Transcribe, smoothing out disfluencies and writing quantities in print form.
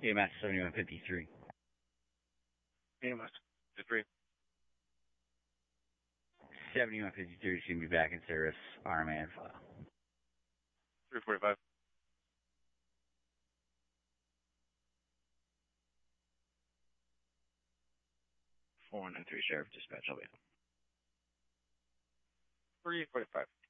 EMS 7153. EMS 53. 7153 is going to be back in service. RMA and file. 345. 493 Sheriff Dispatch, I'll be on. 345.